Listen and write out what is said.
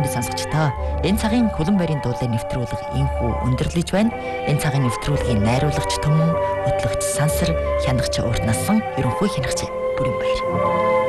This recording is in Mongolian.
хүндэт сонсогчдоо энэ цагийн хөлөн байрын дуулыг нэвтрүүлэг инхүү өндөрлөж байна. Энэ цагийн нэвтрүүлгийн найруулагч Түмэн, хөтлөгч Сансар, хянагч Урт Насан, ерөнхий хянагч Бүрэн Баяр.